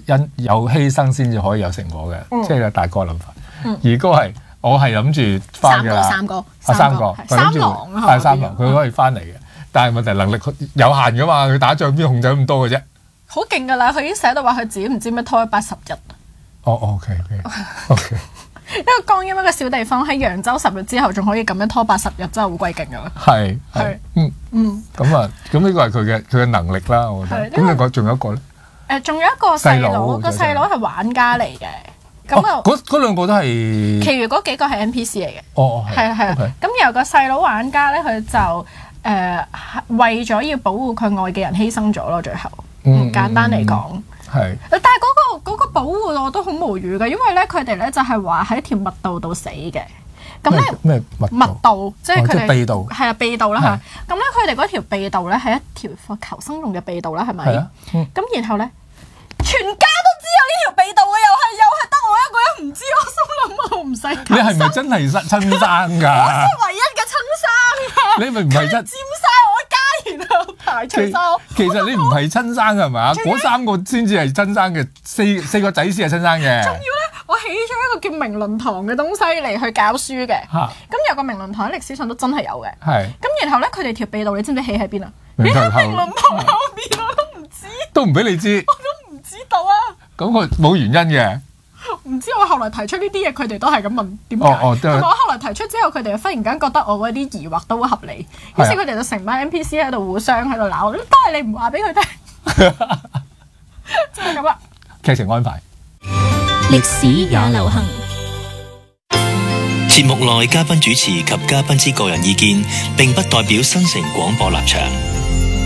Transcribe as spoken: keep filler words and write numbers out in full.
因有犧牲先至可以有成果嘅， 嗯、 即係大哥諗法。 嗯、 二哥係我係諗住翻㗎啦， 三個三個， 三個， 佢三郎係三郎，佢可以翻嚟嘅。但係問題能力有限㗎嘛，佢打仗邊控制咁多嘅啫？ 好勁㗎啦！佢已經寫到話佢自己唔知咩拖咗八十日。 哦 ，OK OK OK。 一個江陰一個小地方喺揚州十日之後仲可以咁樣拖八十日，真係好鬼勁㗎啦！ 係係嗯嗯。咁啊，咁呢個係佢嘅佢嘅能力啦，我覺得。咁你講仲有一個咧？誒，仲有一個細佬，個細佬係玩家嚟嘅。咁啊，嗰嗰兩個都係。其餘嗰幾個係 N P C 嚟嘅。 哦，係係係。咁然後個細佬玩家咧，佢就誒為咗要保護佢愛嘅人犧牲咗咯，最後。嗯，簡單嚟講。係。但係嗰個嗰個保護我都好無語嘅，因為咧佢哋咧就係話喺條密道度死嘅。咁咧咩密密道，即係佢哋秘道， 係啊秘道啦嚇。咁咧佢哋嗰條秘道咧係一條求生用嘅秘道啦，係咪？咁然後咧，全家都知有呢條秘道嘅，又係又係得我一個人唔知，我心諗我唔使。 你係咪真係親親生㗎？ 我係唯一嘅親生。 你咪唔係真？ 佔晒我家，然後排除晒我。 其實你唔係親生㗎係嘛？嗰三個先至係親生嘅，四四個仔先係親生嘅。 仲要咧，我起咗一個叫明倫堂嘅東西嚟去教書嘅。咁有個明倫堂喺歷史上都真係有嘅。係。咁然後咧，佢哋條秘道你知唔知起喺邊啊？你喺明倫堂後邊，我都唔知。都唔俾你知。我都唔知道啊。咁佢冇原因嘅。唔知我後來提出呢啲嘢，佢哋都係咁問點解？哦哦，我後來提出之後，佢哋忽然間覺得我嗰啲疑惑都好合理，於是佢哋就成班 N P C 喺度互相喺度鬧，都係你唔話俾佢聽，就係咁啦。劇情安排，歷史也流行。 節目內嘉賓主持及嘉賓之個人意見，並不代表新城廣播立場。